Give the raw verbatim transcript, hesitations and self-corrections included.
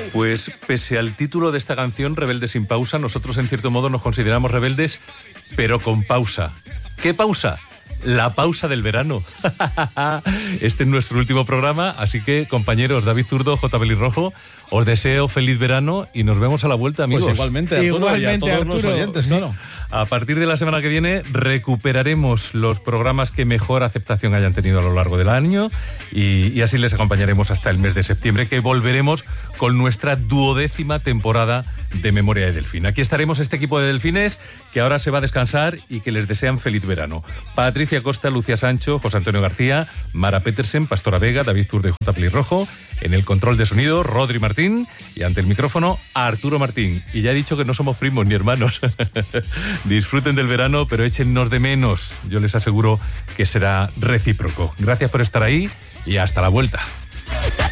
Pues pese al título de esta canción, Rebelde sin pausa, nosotros en cierto modo nos consideramos rebeldes, pero con pausa. ¿Qué pausa? La pausa del verano. Este es nuestro último programa, así que, compañeros, David Zurdo, J. Pelirrojo, os deseo feliz verano y nos vemos a la vuelta, amigos. Pues igualmente, Arturo, igualmente, y a todos Arturo. Los oyentes, claro. A partir de la semana que viene recuperaremos los programas que mejor aceptación hayan tenido a lo largo del año y, y así les acompañaremos hasta el mes de septiembre, que volveremos con nuestra duodécima temporada de Memoria de Delfín. Aquí estaremos este equipo de delfines que ahora se va a descansar y que les desean feliz verano. Patricia Costa, Lucía Sancho, José Antonio García, Mara Petersen, Pastora Vega, David Zurdo y J. Pelirrojo. En el control de sonido, Rodri Martín, y ante el micrófono, Arturo Martín. Y ya he dicho que no somos primos ni hermanos. Disfruten del verano, pero échennos de menos. Yo les aseguro que será recíproco. Gracias por estar ahí y hasta la vuelta.